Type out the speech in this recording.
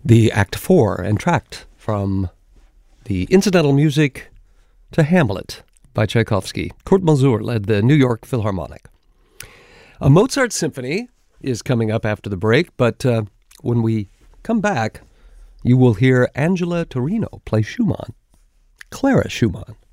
The Act 4 entr'acte from the incidental music to Hamlet by Tchaikovsky. Kurt Masur led the New York Philharmonic. A Mozart symphony is coming up after the break, but when we come back, you will hear Angela Torino play Schumann, Clara Schumann.